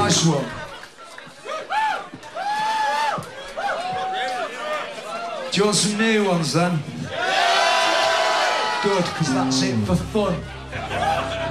Nice one. Do you want some new ones then? Good, because that's it for fun.